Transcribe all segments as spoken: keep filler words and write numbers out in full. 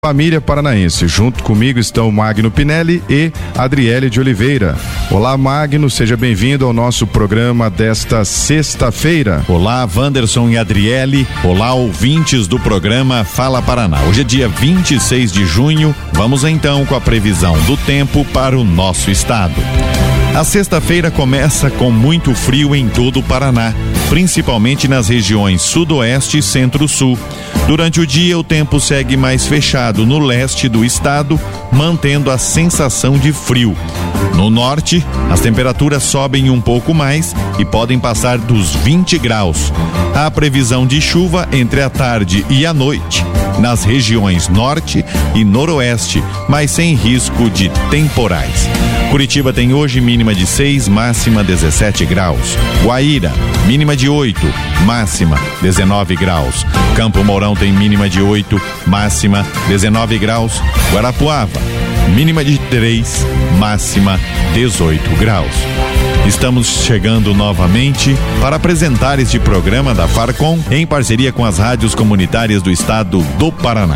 Família Paranaense. Junto comigo estão Magno Pinelli e Adriele de Oliveira. Olá, Magno, seja bem-vindo ao nosso programa desta sexta-feira. Olá, Wanderson e Adriele. Olá, ouvintes do programa Fala Paraná. Hoje é dia vinte e seis de junho. Vamos então com a previsão do tempo para o nosso estado. A sexta-feira começa com muito frio em todo o Paraná, principalmente nas regiões sudoeste e centro-sul. Durante o dia, o tempo segue mais fechado no leste do estado, mantendo a sensação de frio. No norte, as temperaturas sobem um pouco mais e podem passar dos vinte graus. Há previsão de chuva entre a tarde e a noite nas regiões norte e noroeste, mas sem risco de temporais. Curitiba tem hoje mínima de seis, máxima dezessete graus. Guaíra, mínima de oito, máxima dezenove graus. Campo Mourão tem mínima de oito, máxima dezenove graus. Guarapuava, mínima de três, máxima dezoito graus. Estamos chegando novamente para apresentar este programa da Farcom em parceria com as rádios comunitárias do estado do Paraná.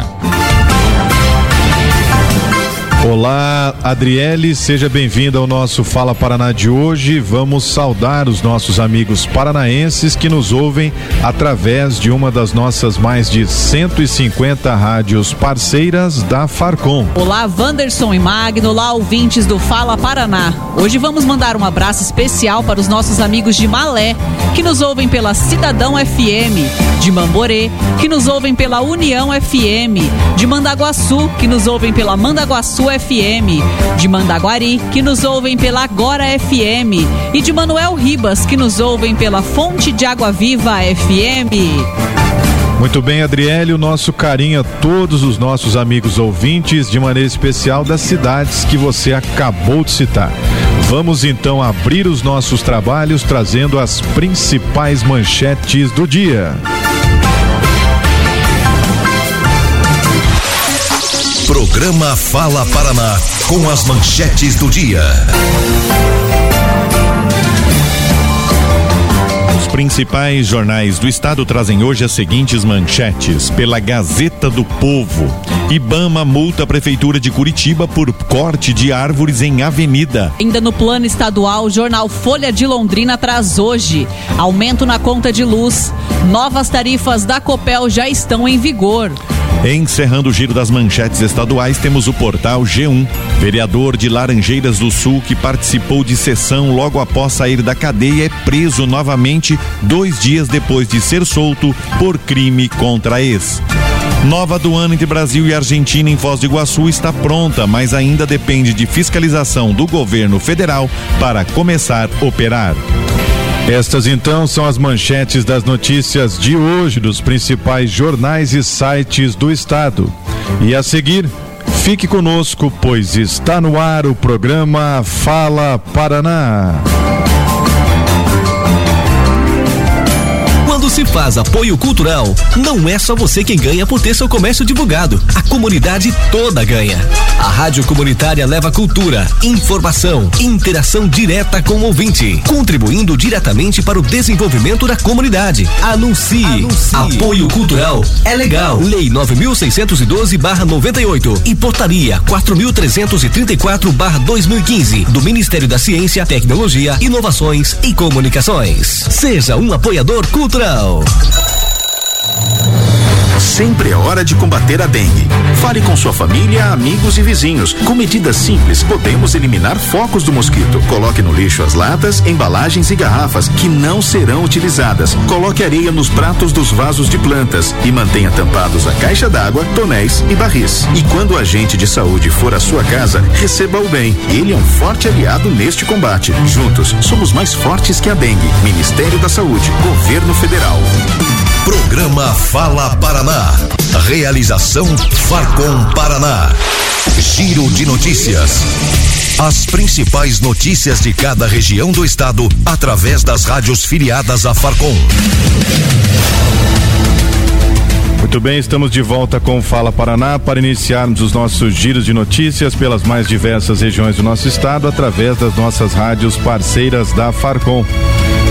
Olá, Adriele, seja bem-vinda ao nosso Fala Paraná de hoje. Vamos saudar os nossos amigos paranaenses que nos ouvem através de uma das nossas mais de cento e cinquenta rádios parceiras da Farcom. Olá, Wanderson e Magno, olá, ouvintes do Fala Paraná. Hoje vamos mandar um abraço especial para os nossos amigos de Malé, que nos ouvem pela Cidadão F M, de Mamborê, que nos ouvem pela União F M, de Mandaguaçu, que nos ouvem pela Mandaguaçu F M, de Mandaguari, que nos ouvem pela Agora F M, e de Manuel Ribas, que nos ouvem pela Fonte de Água Viva F M. Muito bem, Adriele, o nosso carinho a todos os nossos amigos ouvintes, de maneira especial das cidades que você acabou de citar. Vamos então abrir os nossos trabalhos trazendo as principais manchetes do dia. Programa Fala Paraná, com as manchetes do dia. Os principais jornais do estado trazem hoje as seguintes manchetes. Pela Gazeta do Povo: Ibama multa a Prefeitura de Curitiba por corte de árvores em avenida. Ainda no plano estadual, o jornal Folha de Londrina traz hoje: aumento na conta de luz. Novas tarifas da Copel já estão em vigor. Encerrando o giro das manchetes estaduais, temos o portal G um. Vereador de Laranjeiras do Sul que participou de sessão logo após sair da cadeia é preso novamente dois dias depois de ser solto por crime contra ex. Nova aduana entre Brasil e Argentina em Foz do Iguaçu está pronta, mas ainda depende de fiscalização do governo federal para começar a operar. Estas então são as manchetes das notícias de hoje dos principais jornais e sites do estado. E a seguir, fique conosco, pois está no ar o programa Fala Paraná. Quando se faz apoio cultural, não é só você quem ganha por ter seu comércio divulgado. A comunidade toda ganha. A Rádio Comunitária leva cultura, informação, interação direta com o ouvinte, contribuindo diretamente para o desenvolvimento da comunidade. Anuncie. Anuncie. Apoio cultural é legal. Lei nove mil seiscentos e doze barra noventa e oito e Portaria quatro mil trezentos e trinta e quatro barra dois mil e quinze do Ministério da Ciência, Tecnologia, Inovações e Comunicações. Seja um apoiador cultural. Sempre é hora de combater a dengue. Fale com sua família, amigos e vizinhos. Com medidas simples, podemos eliminar focos do mosquito. Coloque no lixo as latas, embalagens e garrafas que não serão utilizadas. Coloque areia nos pratos dos vasos de plantas e mantenha tampados a caixa d'água, tonéis e barris. E quando o agente de saúde for à sua casa, receba-o bem. Ele é um forte aliado neste combate. Juntos, somos mais fortes que a dengue. Ministério da Saúde, Governo Federal. Programa Fala Paraná. Realização Farcom Paraná. Giro de notícias. As principais notícias de cada região do estado através das rádios filiadas à Farcom. Muito bem, estamos de volta com o Fala Paraná para iniciarmos os nossos giros de notícias pelas mais diversas regiões do nosso estado através das nossas rádios parceiras da Farcom.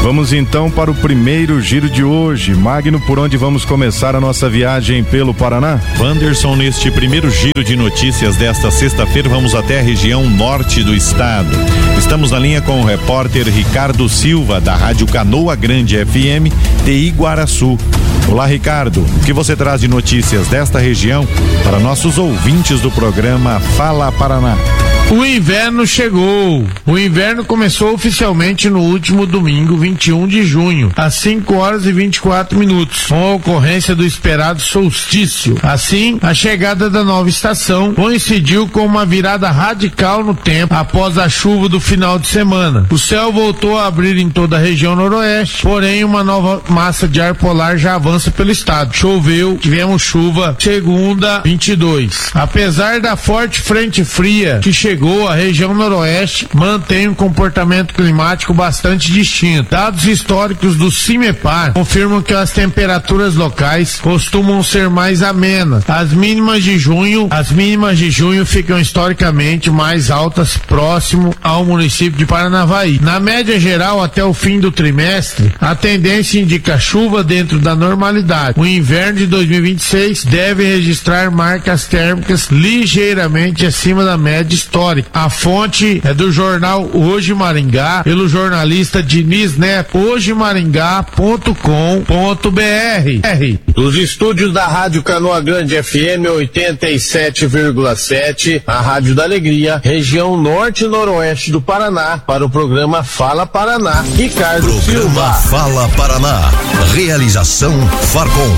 Vamos então para o primeiro giro de hoje. Magno, por onde vamos começar a nossa viagem pelo Paraná? Wanderson, neste primeiro giro de notícias desta sexta-feira, vamos até a região norte do estado. Estamos na linha com o repórter Ricardo Silva, da Rádio Canoa Grande F M de Iguaraçu. Olá, Ricardo, o que você traz de notícias desta região para nossos ouvintes do programa Fala Paraná? O inverno chegou. O inverno começou oficialmente no último domingo, vinte e um de junho, às cinco horas e vinte e quatro minutos, com a ocorrência do esperado solstício. Assim, a chegada da nova estação coincidiu com uma virada radical no tempo após a chuva do final de semana. O céu voltou a abrir em toda a região noroeste, porém uma nova massa de ar polar já avança pelo estado. Choveu, tivemos chuva segunda, vinte e dois. Apesar da forte frente fria que chegou Chegou, a região noroeste mantém um comportamento climático bastante distinto. Dados históricos do CIMEPAR confirmam que as temperaturas locais costumam ser mais amenas. As mínimas de junho, as mínimas de junho ficam historicamente mais altas próximo ao município de Paranavaí. Na média geral, até o fim do trimestre, a tendência indica chuva dentro da normalidade. O inverno de dois mil e vinte e seis deve registrar marcas térmicas ligeiramente acima da média histórica. A fonte é do jornal Hoje Maringá, pelo jornalista Diniz Neto, hoje maringá ponto com ponto br. Dos estúdios da Rádio Canoa Grande F M oitenta e sete vírgula sete, a Rádio da Alegria, região norte e noroeste do Paraná, para o programa Fala Paraná. Ricardo Programa Silva. Fala Paraná. Realização Farcom.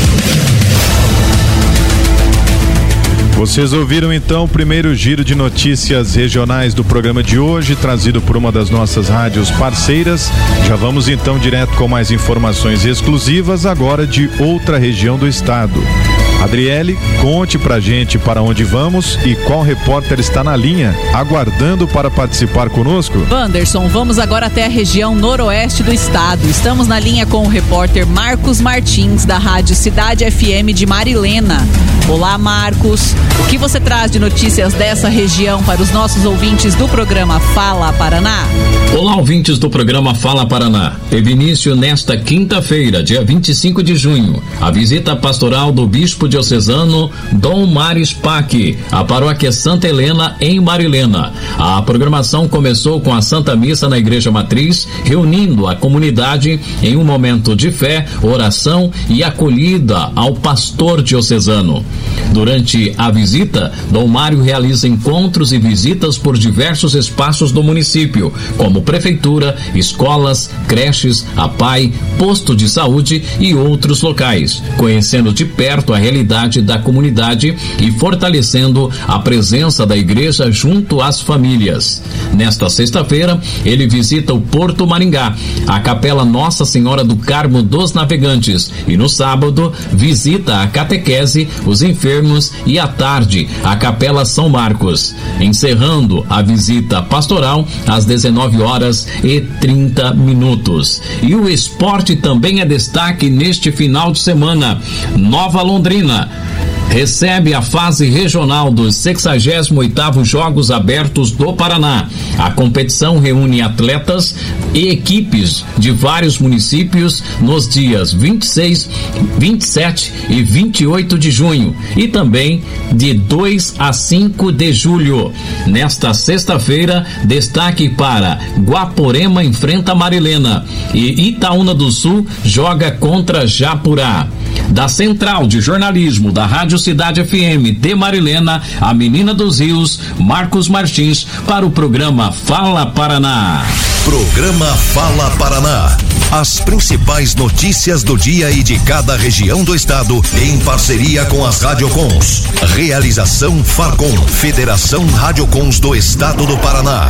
Vocês ouviram então o primeiro giro de notícias regionais do programa de hoje, trazido por uma das nossas rádios parceiras. Já vamos então direto com mais informações exclusivas agora de outra região do estado. Adriele, conte pra gente para onde vamos e qual repórter está na linha, aguardando para participar conosco. Wanderson, vamos agora até a região noroeste do estado. Estamos na linha com o repórter Marcos Martins, da Rádio Cidade F M de Marilena. Olá, Marcos. O que você traz de notícias dessa região para os nossos ouvintes do programa Fala Paraná? Olá, ouvintes do programa Fala Paraná. Teve início nesta quinta-feira, dia vinte e cinco de junho, a visita pastoral do bispo diocesano Dom Maris Pac, à paróquia Santa Helena, em Marilena. A programação começou com a Santa Missa na Igreja Matriz, reunindo a comunidade em um momento de fé, oração e acolhida ao pastor diocesano. Durante a visita, Dom Mário realiza encontros e visitas por diversos espaços do município, como prefeitura, escolas, creches, A P A I, posto de saúde e outros locais, conhecendo de perto a realidade da comunidade e fortalecendo a presença da igreja junto às famílias. Nesta sexta-feira, ele visita o Porto Maringá, a Capela Nossa Senhora do Carmo dos Navegantes, e no sábado visita a catequese, os enfermos e à tarde a Capela São Marcos, encerrando a visita pastoral às dezenove horas e trinta minutos. E o esporte também é destaque neste final de semana. Nova Londrina recebe a fase regional dos sexagésimo oitavo Jogos Abertos do Paraná. A competição reúne atletas e equipes de vários municípios nos dias vinte e seis, vinte e sete e vinte e oito de junho e também de dois a cinco de julho. Nesta sexta-feira, destaque para Guaporema enfrenta Marilena e Itaúna do Sul joga contra Japurá. Da Central de Jornalismo da Rádio Cidade F M de Marilena, a menina dos rios, Marcos Martins, para o programa Fala Paraná. Programa Fala Paraná. As principais notícias do dia e de cada região do estado, em parceria com as Radiocons. Realização Farcom, Federação Radiocons do Estado do Paraná.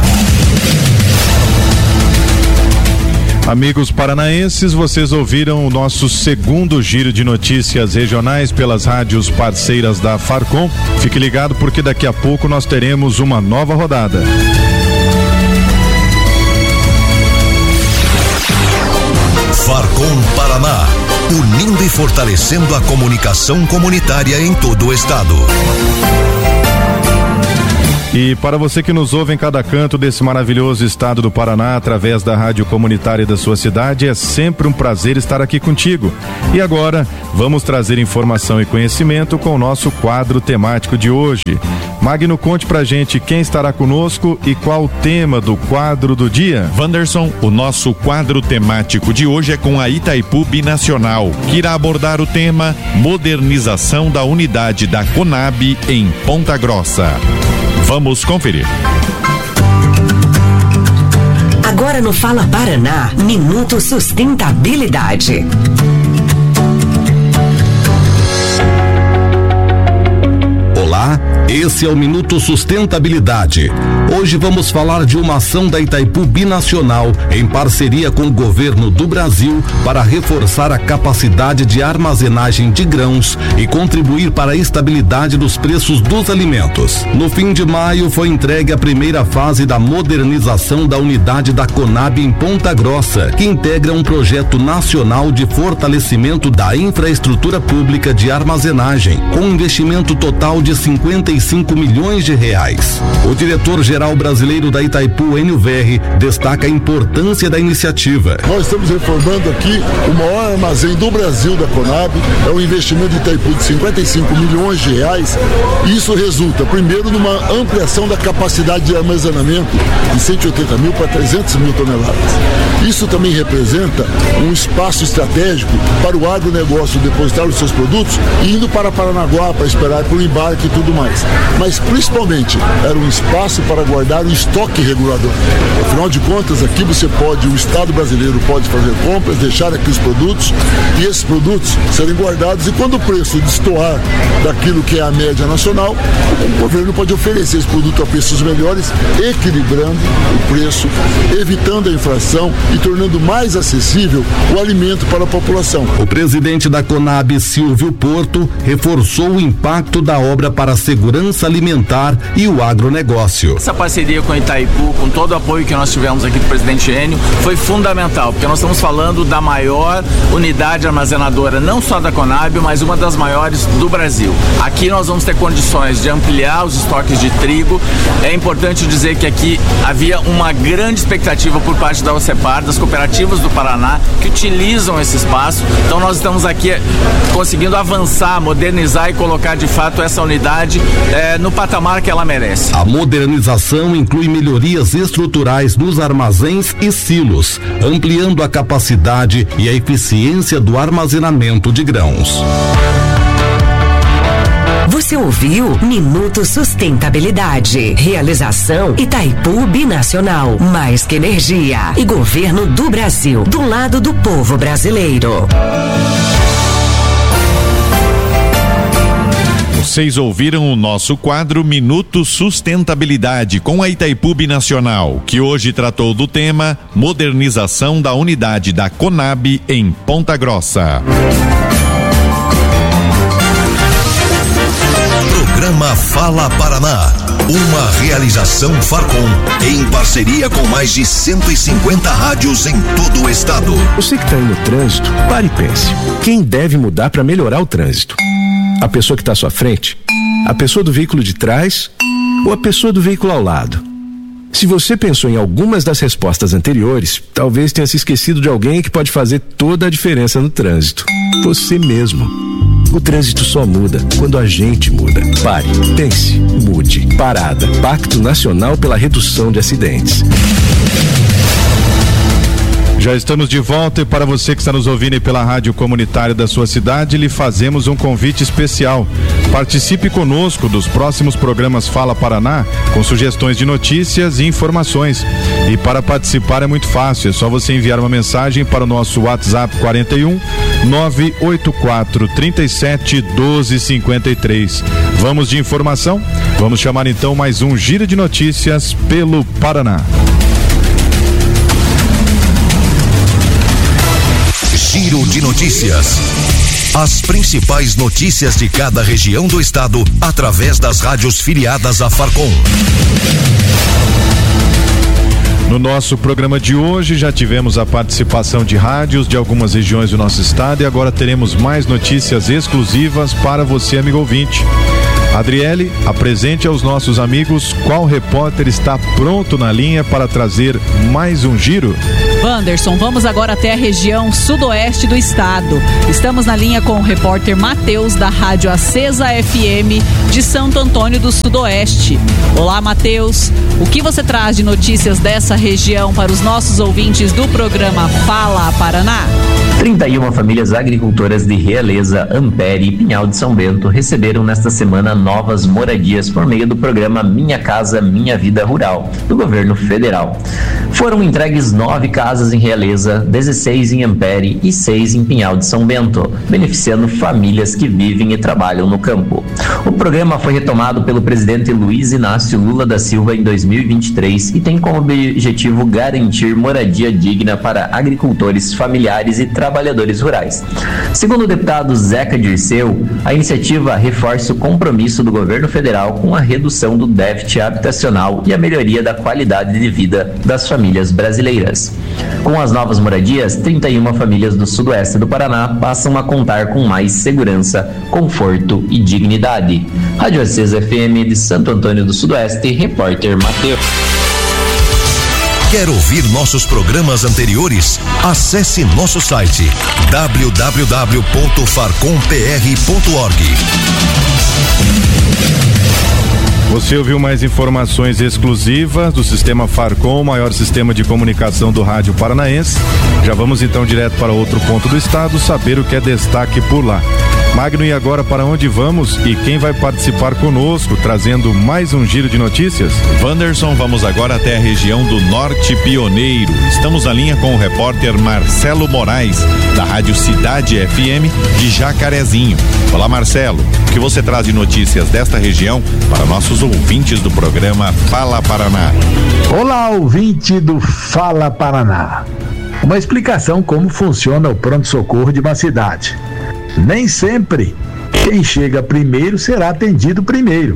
Amigos paranaenses, vocês ouviram o nosso segundo giro de notícias regionais pelas rádios parceiras da Farcom. Fique ligado porque daqui a pouco nós teremos uma nova rodada. Farcom Paraná, unindo e fortalecendo a comunicação comunitária em todo o estado. E para você que nos ouve em cada canto desse maravilhoso estado do Paraná, através da rádio comunitária da sua cidade, é sempre um prazer estar aqui contigo. E agora, vamos trazer informação e conhecimento com o nosso quadro temático de hoje. Magno, conte pra gente quem estará conosco e qual o tema do quadro do dia. Wanderson, o nosso quadro temático de hoje é com a Itaipu Binacional, que irá abordar o tema Modernização da Unidade da Conab em Ponta Grossa. Vamos conferir. Agora no Fala Paraná, Minuto Sustentabilidade. Olá, esse é o Minuto Sustentabilidade. Hoje vamos falar de uma ação da Itaipu Binacional em parceria com o governo do Brasil para reforçar a capacidade de armazenagem de grãos e contribuir para a estabilidade dos preços dos alimentos. No fim de maio foi entregue a primeira fase da modernização da unidade da Conab em Ponta Grossa, que integra um projeto nacional de fortalecimento da infraestrutura pública de armazenagem, com investimento total de cinquenta e cinco milhões de reais. O diretor-geral brasileiro da Itaipu, Enio Verri, destaca a importância da iniciativa. Nós estamos reformando aqui o maior armazém do Brasil da Conab, é um investimento de Itaipu de cinquenta e cinco milhões de reais. Isso resulta, primeiro, numa ampliação da capacidade de armazenamento de cento e oitenta mil para trezentos mil toneladas. Isso também representa um espaço estratégico para o agronegócio depositar os seus produtos e indo para Paranaguá para esperar por embarque e tudo mais. Mas principalmente era um espaço para guardar o estoque regulador. Afinal de contas, aqui você pode, o Estado brasileiro pode fazer compras, deixar aqui os produtos e esses produtos serem guardados, e quando o preço destoar daquilo que é a média nacional, o governo pode oferecer esse produto a preços melhores, equilibrando o preço, evitando a inflação e tornando mais acessível o alimento para a população. O presidente da Conab, Silvio Porto, reforçou o impacto da obra para a segurança alimentar e o agronegócio. Essa parceria com a Itaipu, com todo o apoio que nós tivemos aqui do presidente Enio, foi fundamental, porque nós estamos falando da maior unidade armazenadora, não só da Conab, mas uma das maiores do Brasil. Aqui nós vamos ter condições de ampliar os estoques de trigo. É importante dizer que aqui havia uma grande expectativa por parte da OCEPAR, das cooperativas do Paraná, que utilizam esse espaço. Então nós estamos aqui conseguindo avançar, modernizar e colocar de fato essa unidade eh, no patamar que ela merece. A modernização inclui melhorias estruturais nos armazéns e silos, ampliando a capacidade e a eficiência do armazenamento de grãos. Você ouviu Minuto Sustentabilidade. Realização Itaipu Binacional. Mais que energia. E Governo do Brasil. Do lado do povo brasileiro. Vocês ouviram o nosso quadro Minuto Sustentabilidade com a Itaipu Binacional, que hoje tratou do tema Modernização da Unidade da Conab em Ponta Grossa. Programa Fala Paraná, uma realização Farcom, em parceria com mais de cento e cinquenta rádios em todo o estado. Você que está aí no trânsito, pare e pense. Quem deve mudar para melhorar o trânsito? A pessoa que está à sua frente? A pessoa do veículo de trás? Ou a pessoa do veículo ao lado? Se você pensou em algumas das respostas anteriores, talvez tenha se esquecido de alguém que pode fazer toda a diferença no trânsito. Você mesmo. O trânsito só muda quando a gente muda. Pare, pense, mude. Parada. Pacto Nacional pela Redução de Acidentes. Já estamos de volta e para você que está nos ouvindo pela rádio comunitária da sua cidade, lhe fazemos um convite especial. Participe conosco dos próximos programas Fala Paraná, com sugestões de notícias e informações. E para participar é muito fácil, é só você enviar uma mensagem para o nosso WhatsApp quarenta e um, nove oito quatro, trinta e sete, doze, cinquenta e três. Vamos de informação? Vamos chamar então mais um Giro de Notícias pelo Paraná. Giro de Notícias. As principais notícias de cada região do estado através das rádios filiadas à Farcom. No nosso programa de hoje já tivemos a participação de rádios de algumas regiões do nosso estado e agora teremos mais notícias exclusivas para você, amigo ouvinte. Adriele, apresente aos nossos amigos qual repórter está pronto na linha para trazer mais um giro. Wanderson, vamos agora até a região sudoeste do estado. Estamos na linha com o repórter Matheus, da Rádio Acesa F M de Santo Antônio do Sudoeste. Olá, Matheus. O que você traz de notícias dessa região para os nossos ouvintes do programa Fala Paraná? trinta e uma famílias agricultoras de Realeza, Ampere e Pinhal de São Bento receberam nesta semana novas moradias por meio do programa Minha Casa Minha Vida Rural, do governo federal. Foram entregues nove casas em Realeza, dezesseis em Ampere e seis em Pinhal de São Bento, beneficiando famílias que vivem e trabalham no campo. O programa foi retomado pelo presidente Luiz Inácio Lula da Silva em dois mil e vinte e três e tem como objetivo garantir moradia digna para agricultores familiares e trabalhadores rurais. Segundo o deputado Zeca Dirceu, a iniciativa reforça o compromisso do governo federal com a redução do déficit habitacional e a melhoria da qualidade de vida das famílias brasileiras. Com as novas moradias, trinta e uma famílias do sudoeste do Paraná passam a contar com mais segurança, conforto e dignidade. Rádio Acesa F M de Santo Antônio do Sudoeste, repórter Matheus. Quer ouvir nossos programas anteriores? Acesse nosso site w w w ponto farcom p r ponto org. Você ouviu mais informações exclusivas do Sistema Farcom, o maior sistema de comunicação do rádio paranaense. Já vamos então direto para outro ponto do estado, saber o que é destaque por lá. Magno, e agora para onde vamos e quem vai participar conosco, trazendo mais um giro de notícias? Wanderson, vamos agora até a região do Norte Pioneiro. Estamos na linha com o repórter Marcelo Moraes, da Rádio Cidade F M de Jacarezinho. Olá, Marcelo, o que você traz de notícias desta região para nossos ouvintes do programa Fala Paraná? Olá, ouvinte do Fala Paraná. Uma explicação como funciona o pronto-socorro de uma cidade. Nem sempre quem chega primeiro será atendido primeiro.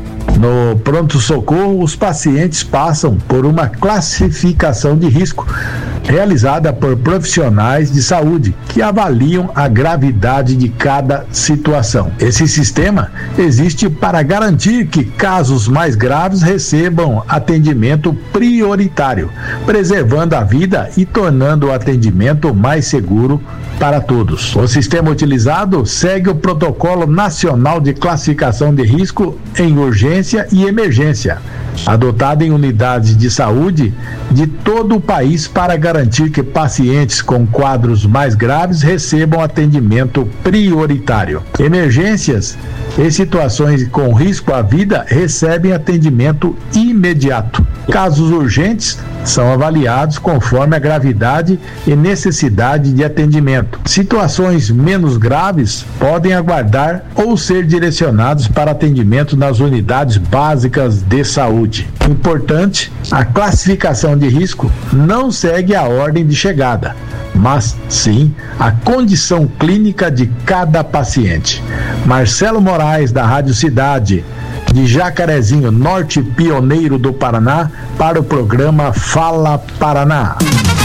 No pronto-socorro, os pacientes passam por uma classificação de risco realizada por profissionais de saúde que avaliam a gravidade de cada situação. Esse sistema existe para garantir que casos mais graves recebam atendimento prioritário, preservando a vida e tornando o atendimento mais seguro para todos. O sistema utilizado segue o Protocolo Nacional de Classificação de Risco em Urgência e Emergência, adotado em unidades de saúde de todo o país para garantir que pacientes com quadros mais graves recebam atendimento prioritário. Emergências e situações com risco à vida recebem atendimento imediato. Casos urgentes são avaliados conforme a gravidade e necessidade de atendimento. Situações menos graves podem aguardar ou ser direcionados para atendimento nas unidades básicas de saúde. Importante, a classificação de risco não segue a ordem de chegada, mas sim a condição clínica de cada paciente. Marcelo Moraes, da Rádio Cidade de Jacarezinho, Norte Pioneiro do Paraná, para o programa Fala Paraná.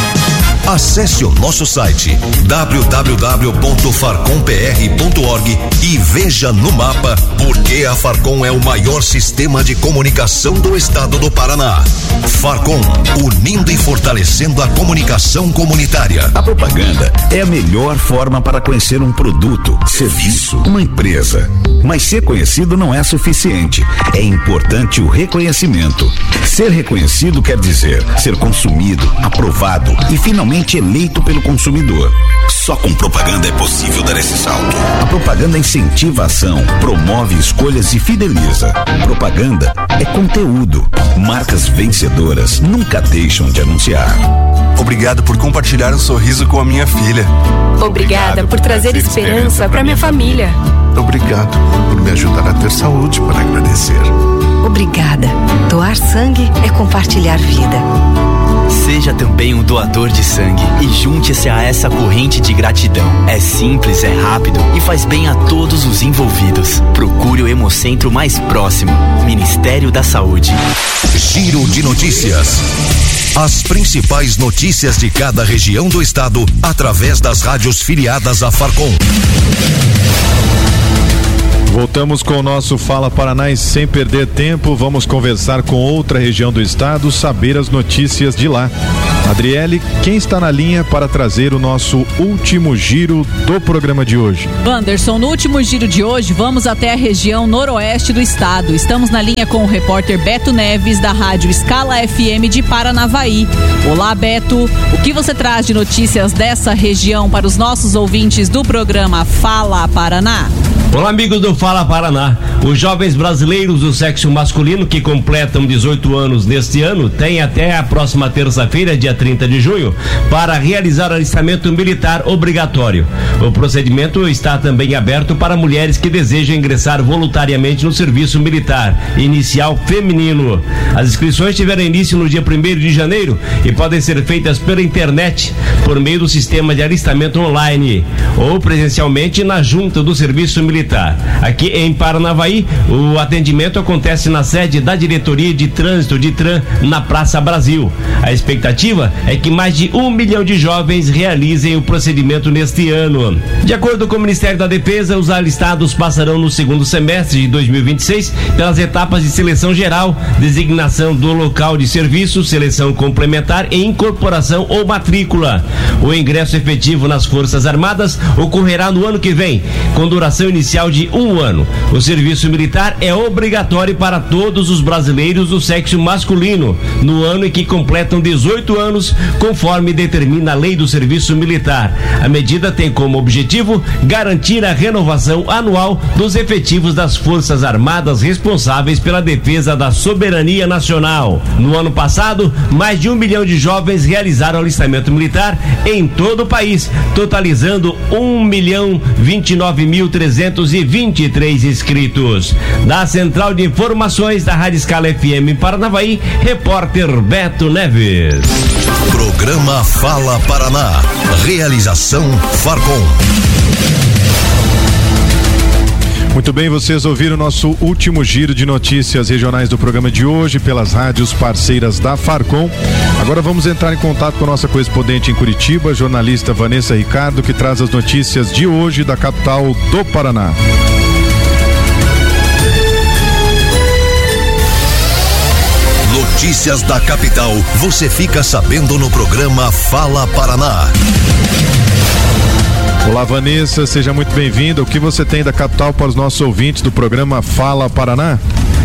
Acesse o nosso site w w w ponto farcom p r ponto org e veja no mapa por que a Farcom é o maior sistema de comunicação do estado do Paraná. Farcom, unindo e fortalecendo a comunicação comunitária. A propaganda é a melhor forma para conhecer um produto, serviço, uma empresa. Mas ser conhecido não é suficiente. É importante o reconhecimento. Ser reconhecido quer dizer ser consumido, aprovado e finalmente eleito pelo consumidor. Só com propaganda é possível dar esse salto. A propaganda incentiva a ação, promove escolhas e fideliza. Propaganda é conteúdo. Marcas vencedoras nunca deixam de anunciar. Obrigado por compartilhar um sorriso com a minha filha. Obrigada por trazer esperança para minha família. Obrigado por me ajudar a ter saúde para agradecer. Obrigada. Doar sangue é compartilhar vida. Seja também um doador de sangue e junte-se a essa corrente de gratidão. É simples, é rápido e faz bem a todos os envolvidos. Procure o Hemocentro mais próximo. Ministério da Saúde. Giro de notícias. As principais notícias de cada região do estado através das rádios filiadas à Farcom. Voltamos com o nosso Fala Paraná e sem perder tempo, vamos conversar com outra região do estado, saber as notícias de lá. Adriele, quem está na linha para trazer o nosso último giro do programa de hoje? Wanderson, no último giro de hoje, vamos até a região noroeste do estado. Estamos na linha com o repórter Beto Neves, da rádio Escala F M de Paranavaí. Olá, Beto. O que você traz de notícias dessa região para os nossos ouvintes do programa Fala Paraná? Olá, amigos do Fala Paraná. Os jovens brasileiros do sexo masculino que completam dezoito anos neste ano têm até a próxima terça-feira, dia trinta de junho, para realizar alistamento militar obrigatório. O procedimento está também aberto para mulheres que desejam ingressar voluntariamente no serviço militar inicial feminino. As inscrições tiveram início no dia primeiro de janeiro e podem ser feitas pela internet, por meio do sistema de alistamento online ou presencialmente na junta do serviço militar. Aqui em Paranavaí, o atendimento acontece na sede da Diretoria de Trânsito de Tran, na Praça Brasil. A expectativa é que mais de um milhão de jovens realizem o procedimento neste ano. De acordo com o Ministério da Defesa, os alistados passarão no segundo semestre de dois mil e vinte e seis pelas etapas de seleção geral, designação do local de serviço, seleção complementar e incorporação ou matrícula. O ingresso efetivo nas Forças Armadas ocorrerá no ano que vem, com duração inicial de um ano. O serviço militar é obrigatório para todos os brasileiros do sexo masculino no ano em que completam dezoito anos, conforme determina a Lei do Serviço Militar. A medida tem como objetivo garantir a renovação anual dos efetivos das Forças Armadas responsáveis pela defesa da soberania nacional. No ano passado, mais de um milhão de jovens realizaram alistamento militar em todo o país, totalizando um milhão vinte e nove mil trezentos e vinte e três inscritos. Da Central de Informações da Rádio Escala F M em Paranavaí, repórter Beto Neves. Programa Fala Paraná. Realização Farcom. Muito bem, vocês ouviram o nosso último giro de notícias regionais do programa de hoje pelas rádios parceiras da Farcom. Agora vamos entrar em contato com a nossa correspondente em Curitiba, jornalista Vanessa Ricardo, que traz as notícias de hoje da capital do Paraná. Notícias da capital, você fica sabendo no programa Fala Paraná. Olá, Vanessa, seja muito bem-vinda. O que você tem da capital para os nossos ouvintes do programa Fala Paraná?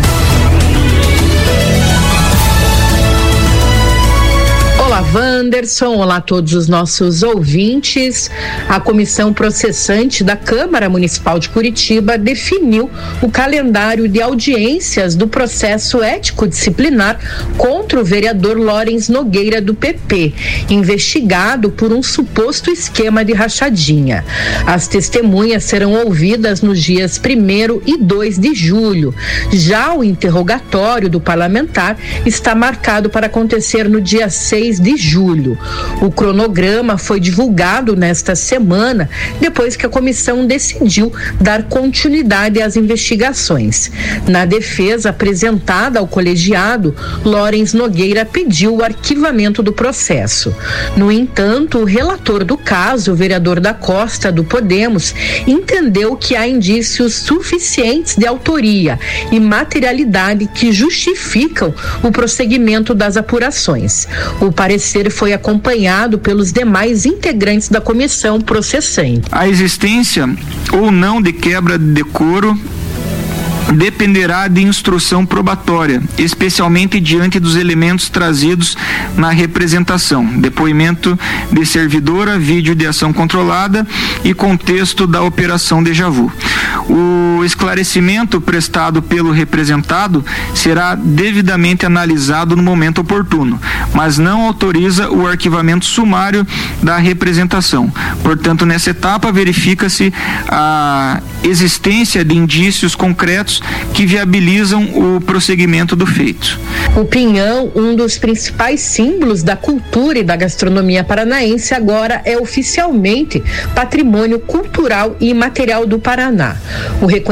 Olá, Wanderson, olá a todos os nossos ouvintes. A comissão processante da Câmara Municipal de Curitiba definiu o calendário de audiências do processo ético-disciplinar contra o vereador Lawrence Nogueira do P P, investigado por um suposto esquema de rachadinha. As testemunhas serão ouvidas nos dias primeiro e dois de julho. Já o interrogatório do parlamentar está marcado para acontecer no dia seis de julho. O cronograma foi divulgado nesta semana, depois que a comissão decidiu dar continuidade às investigações. Na defesa apresentada ao colegiado, Lawrence Nogueira pediu o arquivamento do processo. No entanto, o relator do caso, o vereador da Costa, do Podemos, entendeu que há indícios suficientes de autoria e materialidade que justificam o prosseguimento das apurações. O parecer foi acompanhado pelos demais integrantes da comissão processante. A existência ou não de quebra de decoro dependerá de instrução probatória, especialmente diante dos elementos trazidos na representação, depoimento de servidora, vídeo de ação controlada e contexto da operação déjà vu. O esclarecimento prestado pelo representado será devidamente analisado no momento oportuno, mas não autoriza o arquivamento sumário da representação. Portanto, nessa etapa verifica-se a existência de indícios concretos que viabilizam o prosseguimento do feito. O pinhão, um dos principais símbolos da cultura e da gastronomia paranaense, agora é oficialmente patrimônio cultural e imaterial do Paraná. O reconhecimento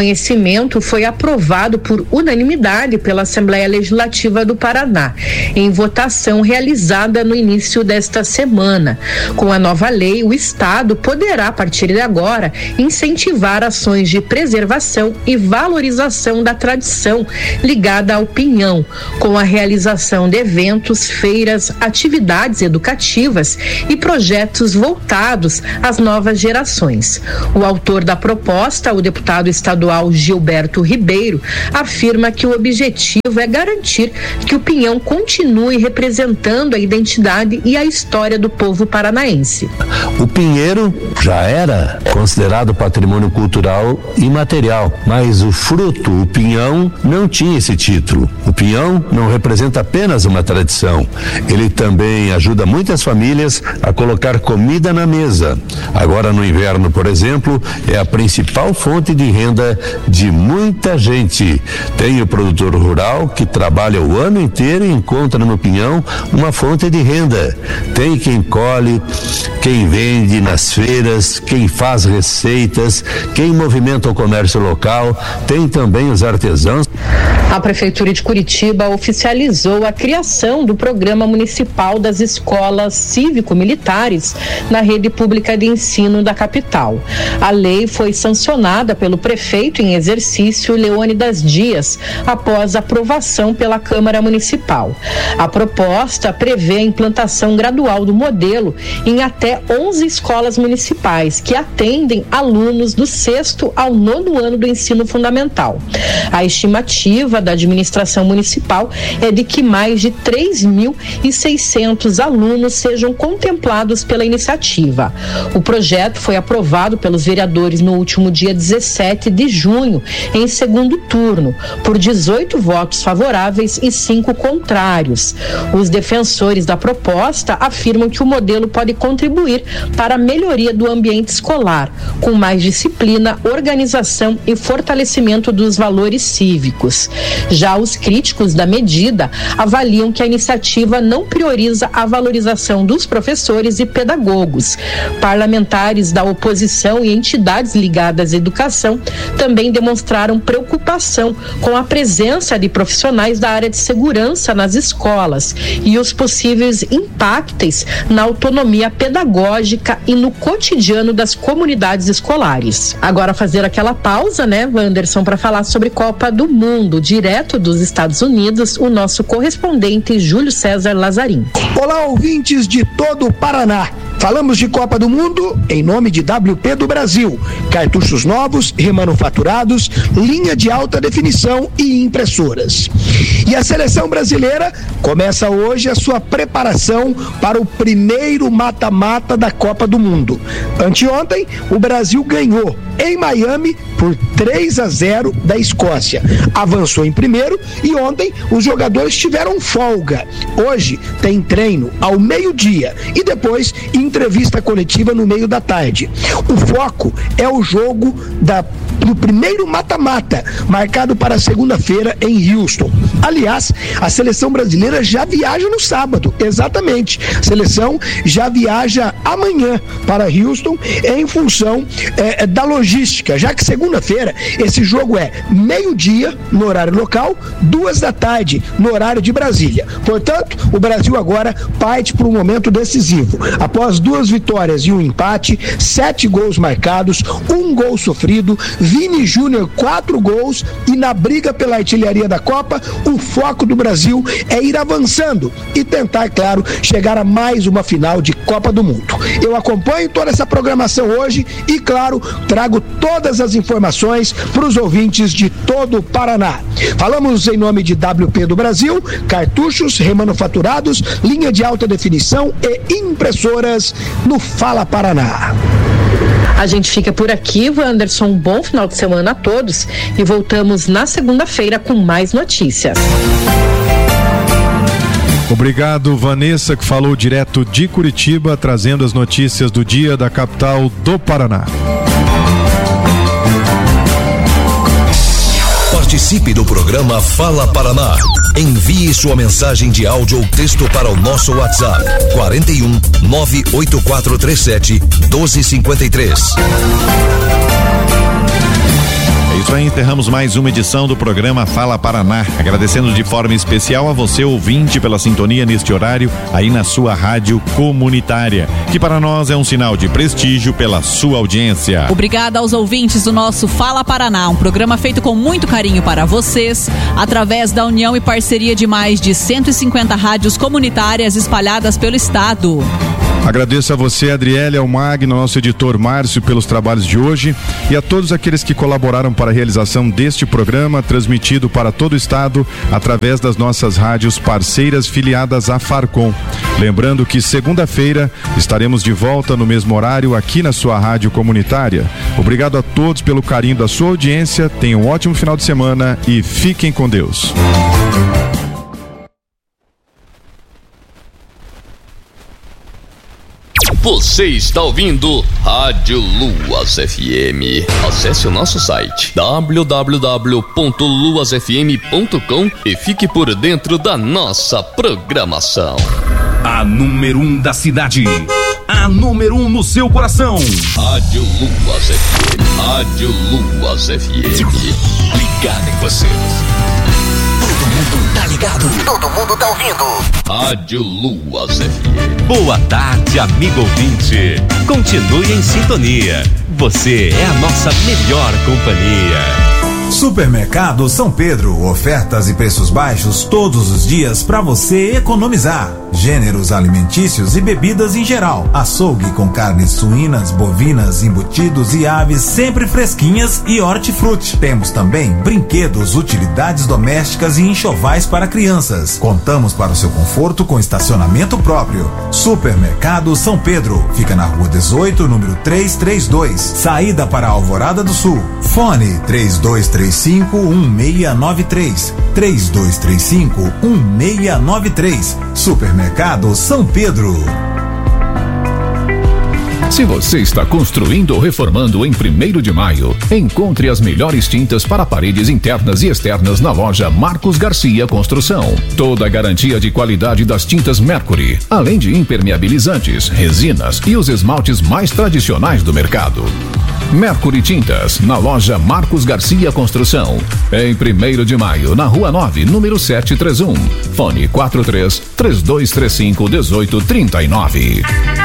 reconhecimento foi aprovado por unanimidade pela Assembleia Legislativa do Paraná, em votação realizada no início desta semana. Com a nova lei, o Estado poderá, a partir de agora, incentivar ações de preservação e valorização da tradição ligada ao pinhão, com a realização de eventos, feiras, atividades educativas e projetos voltados às novas gerações. O autor da proposta, o deputado estadual Gilberto Ribeiro, afirma que o objetivo é garantir que o pinhão continue representando a identidade e a história do povo paranaense. O pinheiro já era considerado patrimônio cultural imaterial, mas o fruto, o pinhão, não tinha esse título. O pinhão não representa apenas uma tradição, ele também ajuda muitas famílias a colocar comida na mesa. Agora no inverno, por exemplo, é a principal fonte de renda de muita gente. Tem o produtor rural que trabalha o ano inteiro e encontra no pinhão uma fonte de renda. Tem quem colhe, quem vende nas feiras, quem faz receitas, quem movimenta o comércio local, tem também os artesãos. A Prefeitura de Curitiba oficializou a criação do Programa Municipal das Escolas Cívico-Militares na rede pública de ensino da capital. A lei foi sancionada pelo prefeito em exercício, Leônidas Dias, após aprovação pela Câmara Municipal. A proposta prevê a implantação gradual do modelo em até onze escolas municipais que atendem alunos do sexto ao nono ano do ensino fundamental. A estimativa da administração municipal é de que mais de três mil e seiscentos alunos sejam contemplados pela iniciativa. O projeto foi aprovado pelos vereadores no último dia dezessete de junho, em segundo turno, por dezoito votos favoráveis e cinco contrários. Os defensores da proposta afirmam que o modelo pode contribuir para a melhoria do ambiente escolar, com mais disciplina, organização e fortalecimento dos valores cívicos. Já os críticos da medida avaliam que a iniciativa não prioriza a valorização dos professores e pedagogos. Parlamentares da oposição e entidades ligadas à educação também demonstraram preocupação com a presença de profissionais da área de segurança nas escolas e os possíveis impactos na autonomia pedagógica e no cotidiano das comunidades escolares. Agora fazer aquela pausa, né, Wanderson, para falar sobre Copa do Mundo, direto dos Estados Unidos, o nosso correspondente Júlio César Lazarim. Olá, ouvintes de todo o Paraná. Falamos de Copa do Mundo em nome de W P do Brasil. Cartuchos novos, remanufaturados, linha de alta definição e impressoras. E a seleção brasileira começa hoje a sua preparação para o primeiro mata-mata da Copa do Mundo. Anteontem, o Brasil ganhou em Miami por três a zero da Escócia. Avançou em primeiro e ontem os jogadores tiveram folga. Hoje tem treino ao meio-dia e depois entrevista coletiva no meio da tarde. O foco é o jogo da, do primeiro mata-mata, marcado para segunda-feira em Houston. Aliás, a seleção brasileira já viaja no sábado, exatamente. A seleção já viaja amanhã para Houston em função é, da logística, já que segunda-feira esse jogo é meio-dia no horário local, duas da tarde no horário de Brasília. Portanto, o Brasil agora parte para um momento decisivo. Após duas vitórias e um empate, sete gols marcados, um gol sofrido, Vini Júnior, quatro gols, e na briga pela artilharia da Copa, o foco do Brasil é ir avançando e tentar, claro, chegar a mais uma final de Copa do Mundo. Eu acompanho toda essa programação hoje e, claro, trago todas as informações para os ouvintes de todo o Paraná. Falamos em nome de W P do Brasil, cartuchos remanufaturados, linha de alta definição e impressoras no Fala Paraná. A gente fica por aqui, Wanderson, um bom final de semana a todos e voltamos na segunda-feira com mais notícias. Obrigado, Vanessa, que falou direto de Curitiba, trazendo as notícias do dia da capital do Paraná. Participe do programa Fala Paraná. Envie sua mensagem de áudio ou texto para o nosso WhatsApp quarenta e um, nove oito quatro três sete, doze cinquenta e três. É isso aí, encerramos mais uma edição do programa Fala Paraná. Agradecendo de forma especial a você, ouvinte, pela sintonia neste horário aí na sua rádio comunitária, que para nós é um sinal de prestígio pela sua audiência. Obrigada aos ouvintes do nosso Fala Paraná, um programa feito com muito carinho para vocês, através da união e parceria de mais de cento e cinquenta rádios comunitárias espalhadas pelo estado. Agradeço a você, Adriele, ao Magno, nosso editor Márcio, pelos trabalhos de hoje e a todos aqueles que colaboraram para a realização deste programa, transmitido para todo o estado através das nossas rádios parceiras filiadas à Farcom. Lembrando que segunda-feira estaremos de volta no mesmo horário aqui na sua rádio comunitária. Obrigado a todos pelo carinho da sua audiência, tenham um ótimo final de semana e fiquem com Deus. Você está ouvindo Rádio Luas F M. Acesse o nosso site w w w ponto luas f m ponto com e fique por dentro da nossa programação. A número um da cidade. A número um no seu coração. Rádio Luas F M. Rádio Luas F M. Ligado em você. Todo mundo tá ligado. Todo mundo tá ouvindo. Rádio Luas F M. Boa tarde, amigo ouvinte. Continue em sintonia. Você é a nossa melhor companhia. Supermercado São Pedro, ofertas e preços baixos todos os dias para você economizar. Gêneros alimentícios e bebidas em geral. Açougue com carnes suínas, bovinas, embutidos e aves sempre fresquinhas e hortifruti. Temos também brinquedos, utilidades domésticas e enxovais para crianças. Contamos para o seu conforto com estacionamento próprio. Supermercado São Pedro, fica na rua dezoito, número trezentos e trinta e dois, saída para a Alvorada do Sul. Fone três dois três cinco, um seis nove três, três dois três cinco, um seis nove três. Supermercado São Pedro. Se você está construindo ou reformando em primeiro de maio, encontre as melhores tintas para paredes internas e externas na loja Marcos Garcia Construção. Toda a garantia de qualidade das tintas Mercury, além de impermeabilizantes, resinas e os esmaltes mais tradicionais do mercado. Mercury Tintas, na loja Marcos Garcia Construção. Em primeiro de maio, na rua nove, número setecentos e trinta e um. Fone quatro três, três dois três cinco, um oito três nove.